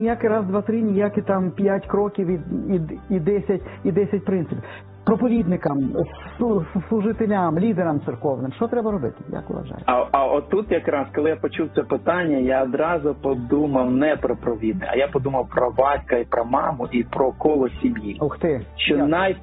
Ніякий раз, два, три, ніякі там 5 кроків і 10 принципів. Проповідникам, служителям, лідерам церковним. Що треба робити? Як вважаєте? А отут якраз, коли я почув це питання, я одразу подумав не про провідне, а я подумав про батька і про маму і про коло сім'ї. Ух ти! Що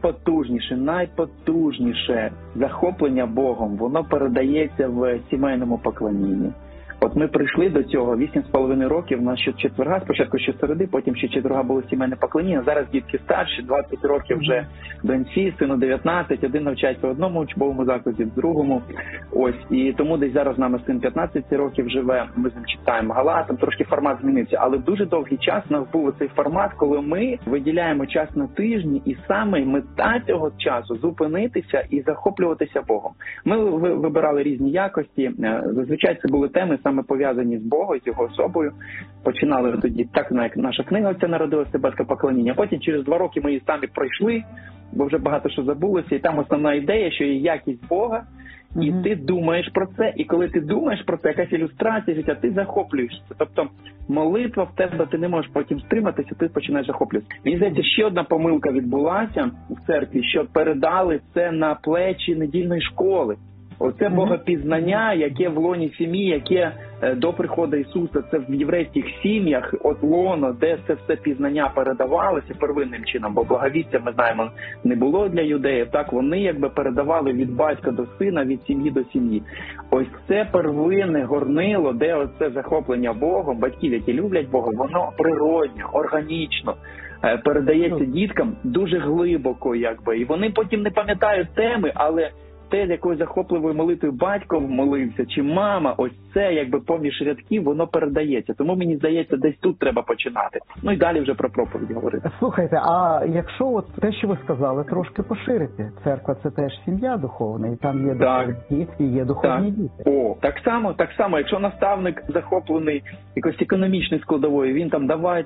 найпотужніше захоплення Богом, воно передається в сімейному поклонінні. От ми прийшли до цього 8,5 років, у нас щочетверга, спочатку щосереди, потім щочетверга було сімейне поклоніння, зараз дітки старші, 20 років вже доньці, сину 19, один навчається в одному учбовому закладі, в другому. Ось, і тому десь зараз з нами син 15 років живе, ми з ним читаємо Галатам, трошки формат змінився, але дуже довгий час у нас був цей формат, коли ми виділяємо час на тижні, і саме мета цього часу зупинитися і захоплюватися Богом. Ми вибирали різні якості, зазвичай це були теми саме пов'язані з Богом, з його особою. Починали тоді, так як наша книга оця народилася, «Батька поклоніння». Потім через 2 роки ми її самі пройшли, бо вже багато що забулося. І там основна ідея, що є якість Бога, і ти думаєш про це. І коли ти думаєш про це, якась ілюстрація життя, ти захоплюєшся. Тобто молитва в тебе, ти не можеш потім стриматися, ти починаєш захоплюватися. Мені здається, ще одна помилка відбулася в церкві, що передали це на плечі недільної школи. Оце богопізнання, яке в лоні сім'ї, яке до приходу Ісуса, це в єврейських сім'ях, от лоно, де це все пізнання передавалося первинним чином, бо благовістя, ми знаємо, не було для юдеїв, так, вони якби передавали від батька до сина, від сім'ї до сім'ї. Ось це первинне горнило, де оце захоплення Богом, батьків, які люблять Бога, воно природньо, органічно передається діткам дуже глибоко, якби, і вони потім не пам'ятають теми, але те, з якою захопливою молитвою батько молився, чи мама, ось це, якби поміж рядків, воно передається. Тому, мені здається, десь тут треба починати. Ну і далі вже про проповідь говорити. Слухайте, а якщо от те, що ви сказали, трошки поширити? Церква – це теж сім'я духовна, і там є духовні і є духовні діти. О, так само, якщо наставник захоплений якось економічною складовою, він там давай,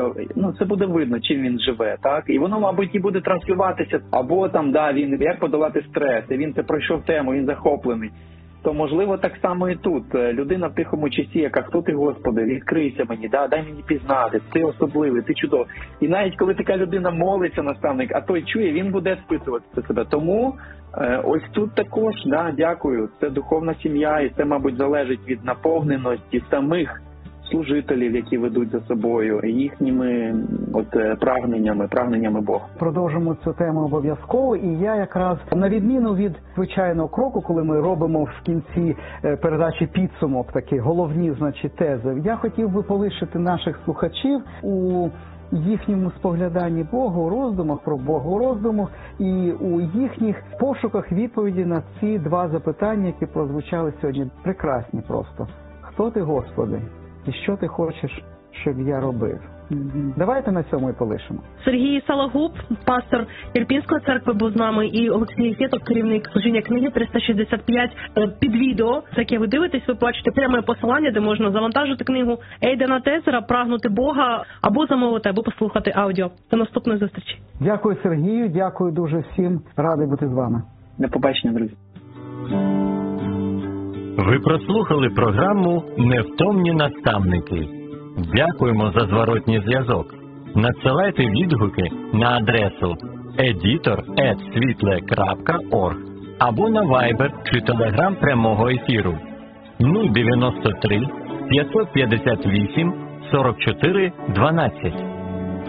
ну це буде видно, чим він живе, так? І воно, мабуть, і буде транслюватися, або там, він, як подолати стрес, і він це пройшов тему, він захоплений. То, можливо, так само і тут. Людина в тихому часі, яка «Хто ти, Господи? Відкрийся мені, дай мені пізнати, ти особливий, ти чудовий». І навіть коли така людина молиться, наставник, а той чує, він буде списувати себе. Тому ось тут також, дякую, це духовна сім'я, і це, мабуть, залежить від наповненості самих служителів, які ведуть за собою, їхніми прагненнями Бога. Продовжимо цю тему обов'язково, і я якраз, на відміну від звичайного кроку, коли ми робимо в кінці передачі підсумок, такі головні, тези, я хотів би полишити наших слухачів у їхньому спогляданні Бога, у роздумах про Бога, у роздумах і у їхніх пошуках відповіді на ці 2 запитання, які прозвучали сьогодні. Прекрасні просто. Хто ти, Господи? І що ти хочеш, щоб я робив? Давайте на цьому і полишимо. Сергій Салагуб, пастор Ірпінської церкви, був з нами, і Олексій Єфєтов, керівник служіння книги 365. Під відео, яке ви дивитесь, ви бачите пряме посилання, де можна завантажити книгу Ейдена Тезера «Прагнути Бога», або замовити, або послухати аудіо. До наступної зустрічі. Дякую, Сергію, дякую дуже всім. Радий бути з вами. До побачення, друзі. Ви прослухали програму «Невтомні наставники». Дякуємо за зворотній зв'язок. Надсилайте відгуки на адресу editor@svitle.org або на Viber чи Telegram прямого ефіру 093 558 44 12.